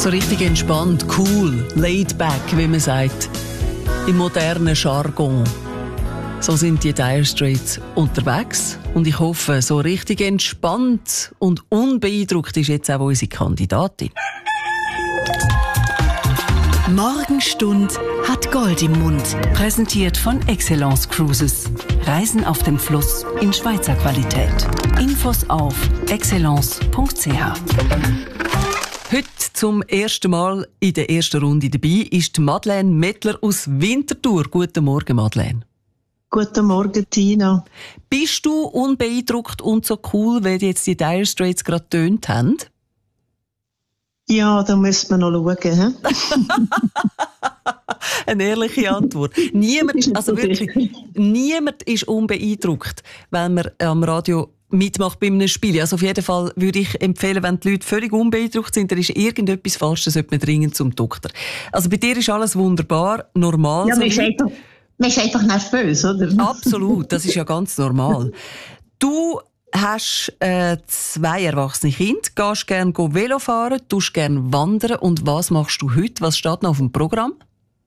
So richtig entspannt, cool, laid back, wie man sagt. Im modernen Jargon. So sind die Dire Straits unterwegs. Und ich hoffe, so richtig entspannt und unbeeindruckt ist jetzt auch unsere Kandidatin. Morgenstund hat Gold im Mund. Präsentiert von Excellence Cruises. Reisen auf dem Fluss in Schweizer Qualität. Infos auf excellence.ch. Heute zum ersten Mal in der ersten Runde dabei ist Madeleine Mettler aus Winterthur. Guten Morgen, Madeleine. Guten Morgen, Tina. Bist du unbeeindruckt und so cool, wie jetzt die Dire Straits gerade getönt haben? Ja, da müssen wir noch schauen. Eine ehrliche Antwort. Niemand ist unbeeindruckt, wenn man am Radio mitmacht bei einem Spiel. Also auf jeden Fall würde ich empfehlen, wenn die Leute völlig unbeeindruckt sind, dann ist irgendetwas falsch, dann sollte man dringend zum Doktor. Also bei dir ist alles wunderbar, normal. Ja, man ist einfach nervös, oder? Absolut, das ist ja ganz normal. Du hast 2 erwachsene Kinder, gehst gerne Velo fahren, tust gerne wandern. Und was machst du heute? Was steht noch auf dem Programm?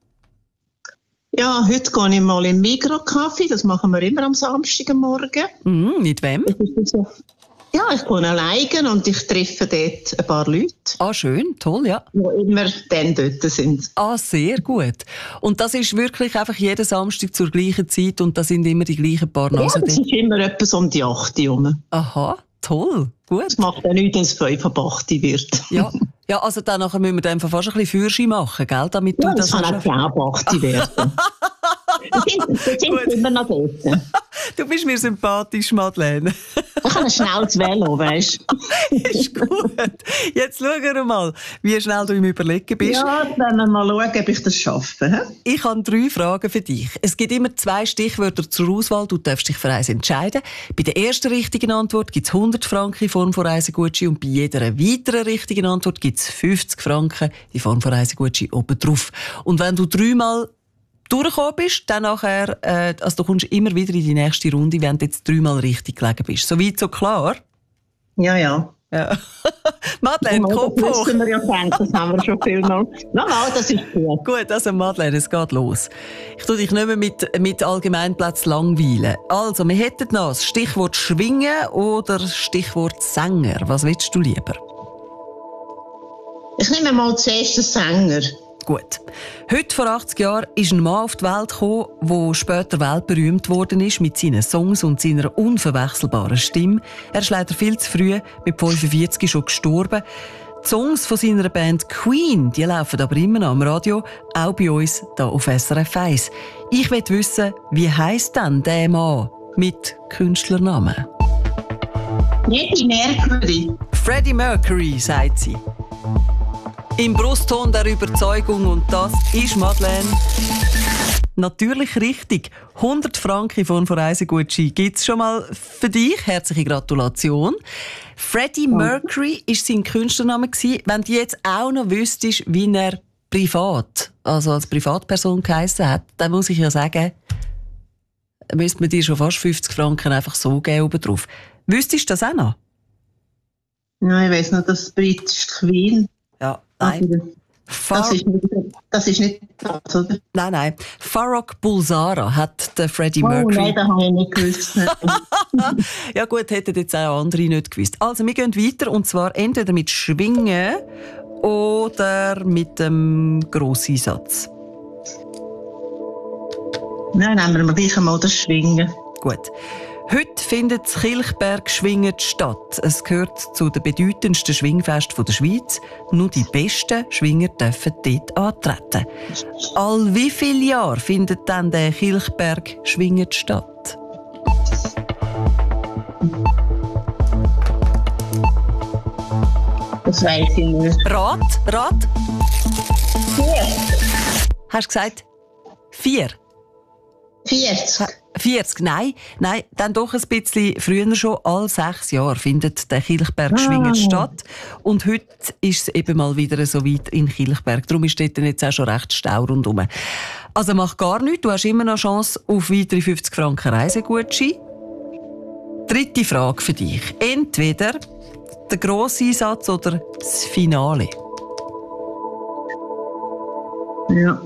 Ja, heute gehe ich mal in Migros-Kaffee. Das machen wir immer am Samstagmorgen. Mit wem? Ja, ich gehe alleine und ich treffe dort ein paar Leute. Ah, schön, toll, ja. Die immer dann dort sind. Ah, sehr gut. Und das ist wirklich einfach jeden Samstag zur gleichen Zeit und da sind immer die gleichen paar Nasen. Ja, das ist immer etwas um die 8 Uhr. Aha, toll, gut. Das macht ja nichts, wenn es 5 ab 8 wird. Ja, also dann nachher müssen wir dann fast ein bisschen Führerschein machen, gell? Damit ja, du das kann auch 10 ab 8 werden. Wir sind immer noch dort. Du bist mir sympathisch, Madeleine. Ich habe ein schnelles Velo, weisst du. Ist gut. Jetzt schauen wir mal, wie schnell du im Überlegen bist. Ja, dann wir mal schauen, ob ich das schaffe. Ich habe 3 Fragen für dich. Es gibt immer 2 Stichwörter zur Auswahl. Du darfst dich für eins entscheiden. Bei der ersten richtigen Antwort gibt es 100 Franken in Form von Reisegutschein und bei jeder weiteren richtigen Antwort gibt es 50 Franken in Form von Reisegutschein obendrauf. Und wenn du 3-mal durchgekommen bist, dann nachher, also du kommst immer wieder in die nächste Runde, wenn du jetzt 3-mal richtig gelegen bist. So weit, so klar? Ja. Madeleine, Kopf hoch. Das wir ja kennen, das haben wir schon viel mal. Nein, das ist gut. Gut, also Madeleine, es geht los. Ich tue dich nicht mehr mit Allgemeinplätzen langweilen. Also, wir hätten noch das Stichwort Schwingen oder das Stichwort Sänger. Was willst du lieber? Ich nehme mal zuerst den Sänger. Gut. Heute vor 80 Jahren ist ein Mann auf die Welt gekommen, der später weltberühmt worden ist mit seinen Songs und seiner unverwechselbaren Stimme. Er ist leider viel zu früh, mit 45 schon gestorben. Die Songs von seiner Band Queen, die laufen aber immer noch am Radio, auch bei uns hier auf SRF 1. Ich will wissen, wie heisst denn der Mann mit Künstlernamen? Freddie Mercury. Freddie Mercury, sagt sie. Im Brustton der Überzeugung und das ist Madeleine. Natürlich richtig. 100 Franken von Reisegutschein gibt es schon mal für dich. Herzliche Gratulation. Freddie Mercury war sein Künstlername. Wenn du jetzt auch noch wüsstest, wie er privat, also als Privatperson geheissen hat, dann muss ich ja sagen, müsste man dir schon fast 50 Franken einfach so geben oben drauf. Wüsstest du das auch noch? Nein, ich weiss noch, das britische Queen. Ja, nein. Das ist nicht das, oder? Nein. Farrokh Bulsara hat der Freddie Mercury. Oh nein, das habe ich nicht gewusst. Ja gut, hätten jetzt auch andere nicht gewusst. Also, wir gehen weiter und zwar entweder mit Schwingen oder mit dem Grosseinsatz. Nein, nehmen wir gleich einmal das Schwingen. Gut. Heute findet das Kilchberg-Schwingen statt. Es gehört zu den bedeutendsten Schwingfesten der Schweiz. Nur die besten Schwinger dürfen dort antreten. All wie viele Jahre findet dann der Kilchberg-Schwingen statt? Das weiss ich nicht. Rat? 4. Hast du gesagt 4? 40, nein, dann doch ein bisschen früher schon. Alle 6 Jahre findet der Kilchberg-Schwingen statt. Und heute ist es eben mal wieder so weit in Kilchberg. Darum ist dort jetzt auch schon recht Stau rundherum. Also mach gar nichts, du hast immer noch Chance auf weitere 50 Franken Reisegutschein. 3. Frage für dich. Entweder der Grosseinsatz oder das Finale. Ja.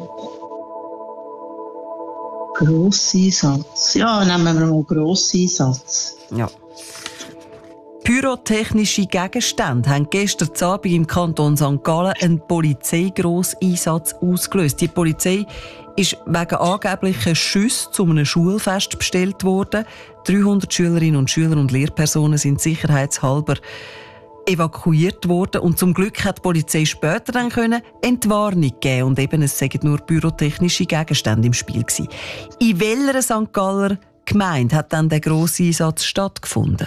Grosseinsatz. Ja, nehmen wir mal Grosseinsatz. Ja. Pyrotechnische Gegenstände haben gestern Abend im Kanton St. Gallen einen Polizeigrosseinsatz ausgelöst. Die Polizei ist wegen angeblicher Schüsse zu einem Schulfest bestellt worden. 300 Schülerinnen und Schüler und Lehrpersonen sind sicherheitshalber evakuiert worden. Und zum Glück hat die Polizei später dann Entwarnung geben und eben, es seien nur pyrotechnische Gegenstände im Spiel gewesen. In welcher St. Galler Gemeinde hat dann der grosse Einsatz stattgefunden?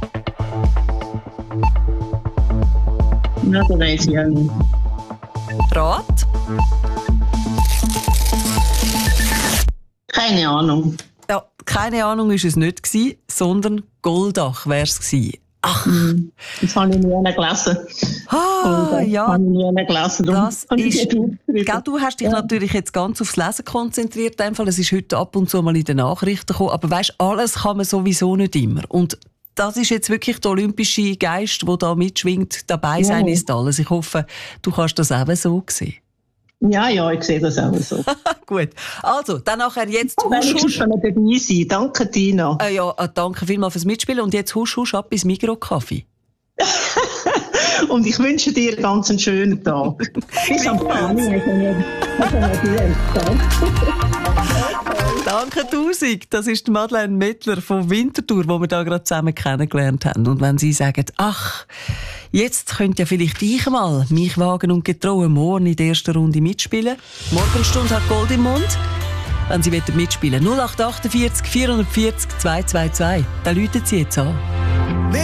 Ja, das weiss ich auch nicht. Rat? Keine Ahnung. Ja, keine Ahnung war es nicht gewesen, sondern Goldach wäre es gewesen. Ach. Das habe ich nie gelesen. Ja. Das habe ich nie gelesen. Das ist, gell, du hast dich natürlich jetzt ganz aufs Lesen konzentriert. Es ist heute ab und zu mal in den Nachrichten gekommen. Aber weisst, alles kann man sowieso nicht immer. Und das ist jetzt wirklich der olympische Geist, der da mitschwingt. Dabei sein ist alles. Ich hoffe, du kannst das auch so sehen. Ja, ich sehe das auch so. Gut. Also, dann nachher jetzt husch. Kann dabei sein. Danke, Tina. Danke vielmals fürs Mitspielen. Und jetzt husch ab ins Migros-Kaffee. Und ich wünsche dir einen ganz schönen Tag. Bis am Abend. Danke tausend. Das ist Madeleine Mettler von Winterthur, die wir da gerade zusammen kennengelernt haben. Und wenn Sie sagen, ach, jetzt könnt ja vielleicht ich mal mich wagen und getrauen, morgen in der ersten Runde mitspielen. Morgenstunde hat Gold im Mund. Wenn Sie mitspielen wollen, 0848 440 222. Dann rufen Sie jetzt an.